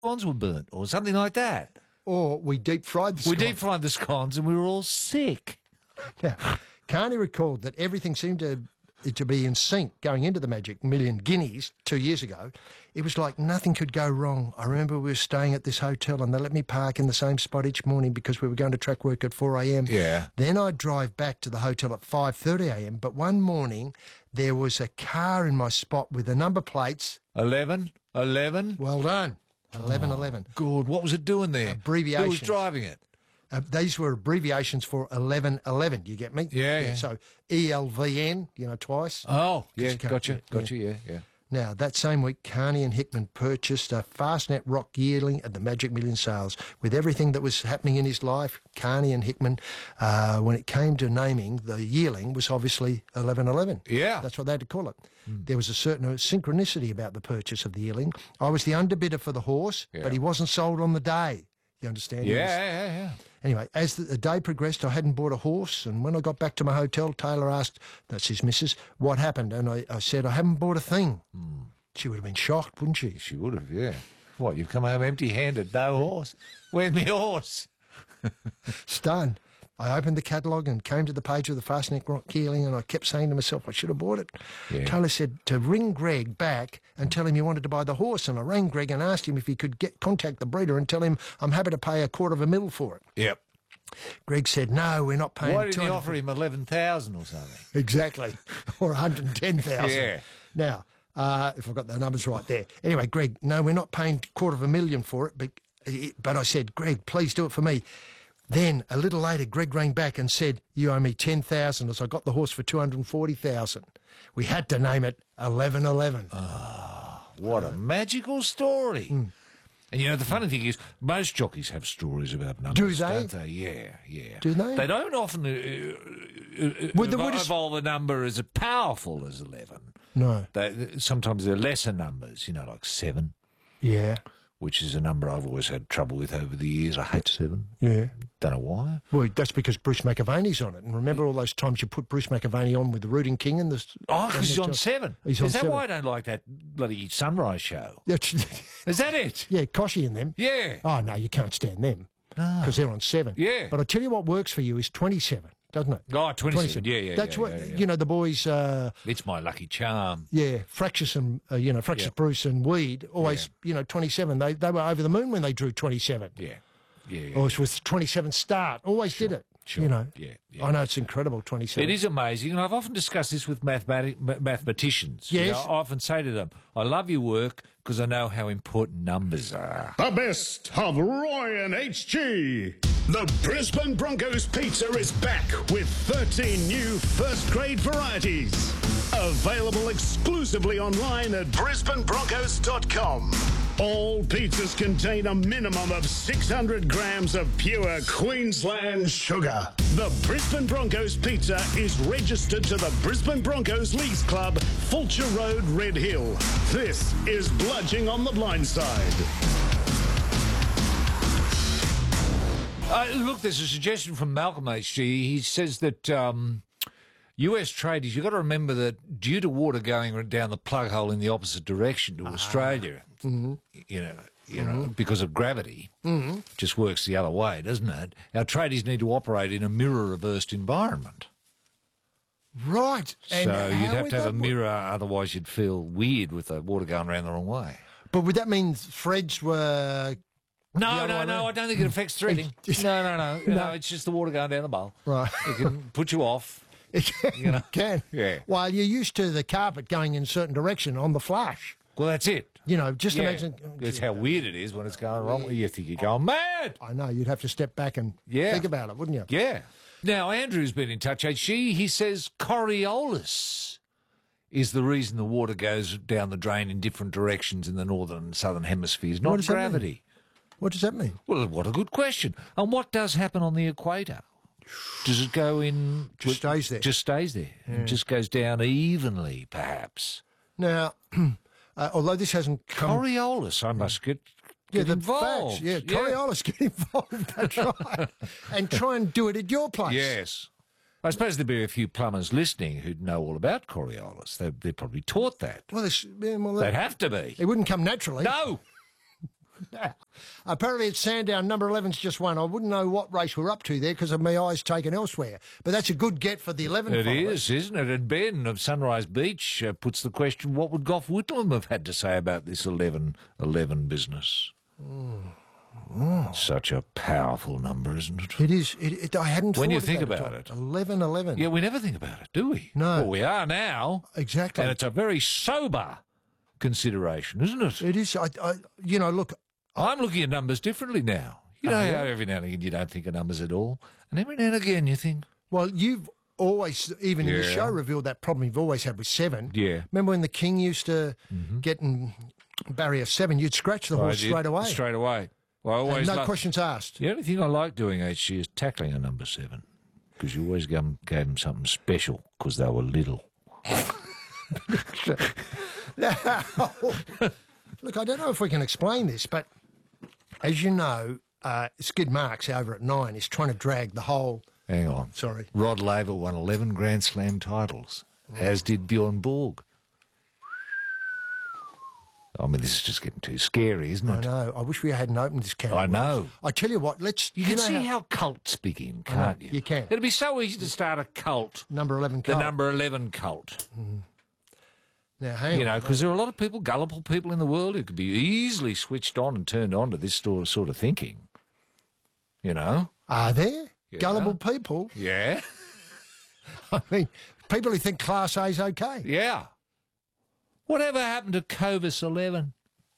scones were burnt or something like that. Or we deep-fried the scones. We deep-fried the scones and we were all sick. Now, Carney recalled that everything seemed to be in sync going into the Magic Million Guineas 2 years ago. It was like nothing could go wrong. I remember we were staying at this hotel and they let me park in the same spot each morning because we were going to track work at 4 a.m. Yeah. Then I'd drive back to the hotel at 5:30 a.m. But one morning there was a car in my spot with the number plates. 11? Well done. 1111. Good. What was it doing there? Abbreviations. Who was driving it? These were abbreviations for 1111. Do you get me? Yeah. So ELVN, twice. Oh, yeah, Just gotcha, yeah. Now, that same week, Carney and Hickman purchased a Fastnet Rock yearling at the Magic Million sales. With everything that was happening in his life, Carney and Hickman, when it came to naming, the yearling was obviously 1111. Yeah. That's what they had to call it. There was a certain synchronicity about the purchase of the yearling. I was the underbidder for the horse, but he wasn't sold on the day. You understand? Yeah. Anyway, as the day progressed, I hadn't bought a horse, and when I got back to my hotel, Taylor asked, that's his missus, what happened? And I said, I haven't bought a thing. She would have been shocked, wouldn't she? She would have, yeah. What, you've come home empty-handed, no horse? Where's my horse? Stunned. I opened the catalogue and came to the page of the Fastnet Rock yearling, and I kept saying to myself, I should have bought it. Yeah. Taylor said to ring Greg back and tell him he wanted to buy the horse, and I rang Greg and asked him if he could contact the breeder and tell him I'm happy to pay $250,000 for it. Yep. Greg said, no, we're not paying. Why didn't you offer him 11,000 or something? Exactly. Or 110,000. Yeah. Now, if I've got the numbers right there. Anyway, Greg, no, we're not paying $250,000 for it, but I said, Greg, please do it for me. Then, a little later, Greg rang back and said, you owe me $10,000 as I got the horse for $240,000. We had to name it 1111. What a magical story. And, the funny thing is, most jockeys have stories about numbers, Do they? don't they? Yeah. Do they? They don't often evolve a number as powerful as 11. No. Sometimes they're lesser numbers, like 7. Yeah. Which is a number I've always had trouble with over the years. I hate 7. Yeah. Don't know why. Well, that's because Bruce McAvaney's on it. And remember all those times you put Bruce McAvaney on with the Rooting King and the... Oh, because he's on 7. He's on is that 7. why I don't like that bloody Sunrise show? That's- Is that it? yeah, Koshy and them. Yeah. Oh, no, you can't stand them. Because they're on 7. Yeah. But I tell you what works for you is 27, doesn't it? Oh, 27. Yeah. That's what, the boys... it's my lucky charm. Yeah, Fractious and, Fractious Bruce and Weed, always, 27. They were over the moon when they drew 27. Yeah. Or it was 27 start. Always did it. Sure. Yeah. I know it's incredible, 27. It is amazing, and I've often discussed this with mathematicians. Yes. I often say to them, I love your work because I know how important numbers are. The best of Roy and HG. The Brisbane Broncos pizza is back with 13 new first-grade varieties. Available exclusively online at brisbanebroncos.com. All pizzas contain a minimum of 600 grams of pure Queensland sugar. The Brisbane Broncos pizza is registered to the Brisbane Broncos Leagues Club, Fulcher Road, Red Hill. This is Bludging on the Blind Side. Look, there's a suggestion from Malcolm HG. He says that US tradies, you've got to remember that due to water going down the plug hole in the opposite direction to Australia, because of gravity, just works the other way, doesn't it? Our tradies need to operate in a mirror-reversed environment. Right. And So you'd how have would to have a that mirror, otherwise you'd feel weird with the water going around the wrong way. But would that mean threads were... No, other way I don't think it affects threading. No, it's just the water going down the bowl. Right. It can put you off. It can. Yeah. Well, you're used to the carpet going in a certain direction on the flash. Well, that's it. Just imagine... That's how weird it is when it's going wrong. You think you're going mad. I know, you'd have to step back and think about it, wouldn't you? Yeah. Now, Andrew's been in touch. He says Coriolis is the reason the water goes down the drain in different directions in the northern and southern hemispheres, What not does that mean? gravity. What does that mean? Well, what a good question. And what does happen on the equator? Does it go in... Just stays there. Just stays there. It just goes down evenly, perhaps. Now, although this hasn't come... Coriolis, I must get involved. Facts. Coriolis, get involved, that's right. And try and do it at your place. Yes. I suppose there'd be a few plumbers listening who'd know all about Coriolis. They're probably taught that. Well, They'd have to be. it wouldn't come naturally. No! Apparently it's Sandown. Number 11's just won. I wouldn't know what race we're up to there because of my eyes taken elsewhere. But that's a good get for the 11. It is, isn't it? And Ben of Sunrise Beach puts the question, what would Gough Whitlam have had to say about this 11 business? Such a powerful number, isn't it? It is. I hadn't When thought you of think that at about all. it. 11. Yeah, we never think about it, do we? No. Well, we are now. Exactly. And it's a very sober consideration, isn't it? It is. Look, I'm looking at numbers differently now. You know how every now and again you don't think of numbers at all, and every now and again you think, well, you've always, even in the Yeah. show, revealed that problem you've always had with 7. Yeah. Remember when the King used to get in barrier 7, you'd scratch the horse straight away. Straight away. Well, I And always no questions asked. The only thing I like doing, HG, is tackling a number 7, because you always gave them something special because they were little. Look, I don't know if we can explain this, but as you know, Skid Marks over at 9 is trying to drag the whole... Hang on. Sorry. Rod Laver won 11 Grand Slam titles, as did Bjorn Borg. I mean, this is just getting too scary, isn't I it? know. I wish we hadn't opened this can. I know. I tell you what, You can see how cults begin, can't you? you can. It'd be so easy to start a cult. Number 11 The cult. number 11 cult. Now, hang You on. know, because there are a lot of people, gullible people in the world who could be easily switched on and turned on to this sort of thinking. You know? Are there Yeah. gullible people? Yeah. I mean, people who think Class A is okay. Yeah. Whatever happened to Covis 11?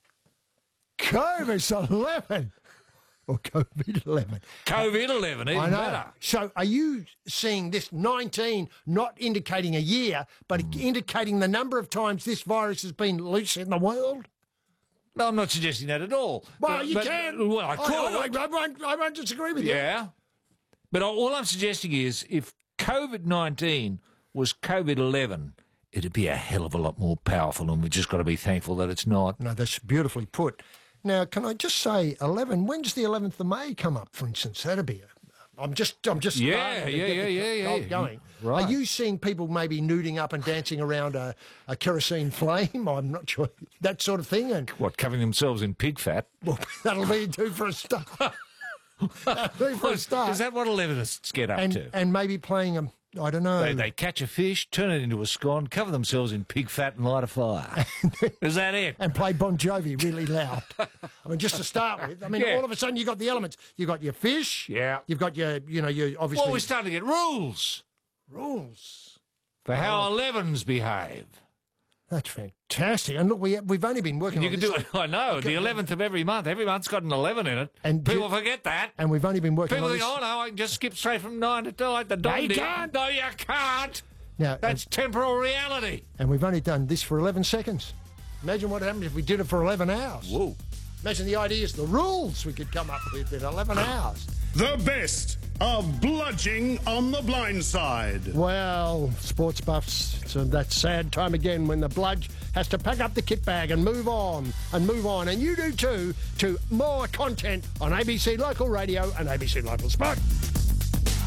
COVID 11. Or COVID 11. COVID 11, even I know. better. So are you seeing this 19 not indicating a year, but indicating the number of times this virus has been loose in the world? No, I'm not suggesting that at all. Well, you But- can. Well, I could. I won't disagree with you. Yeah. But all I'm suggesting is if COVID-19 was COVID-11, it'd be a hell of a lot more powerful, and we've just got to be thankful that it's not. No, that's beautifully put. Now, can I just say 11? When's the 11th of May come up, for instance? That'd be I'm just Yeah, starting to yeah, get yeah, the yeah, cult yeah. going. Right. Are you seeing people maybe nuding up and dancing around a kerosene flame? I'm not sure. That sort of thing. And What, covering themselves in pig fat? well, that'll be two for a start. That'll be for a start. Is that what 11ists get up to? And maybe playing I don't know. They catch a fish, turn it into a scone, cover themselves in pig fat and light a fire. Is that it? And play Bon Jovi really loud. I mean, just to start with. I mean, Yeah. all of a sudden you got the elements. You got your fish. Yeah. You've got your obviously Well, we're starting to get rules rules. for how 11s behave. That's fantastic. And look, we've only been working You on can this. do it, I know, the 11th of every month. Every month's got an 11 in it. And people forget that. And we've only been working People on think, this. oh, no, I can just skip straight from 9 to 9. The No, you dog can't. No, you can't. Now, That's temporal reality. and we've only done this for 11 seconds. Imagine what happened if we did it for 11 hours. Whoa. Imagine the ideas, the rules we could come up with in 11 hours. The best of bludging on the blind side. Well, sports buffs, so that sad time again when the bludge has to pack up the kit bag and move on and move on. And you do too, to more content on ABC Local Radio and ABC Local Sport.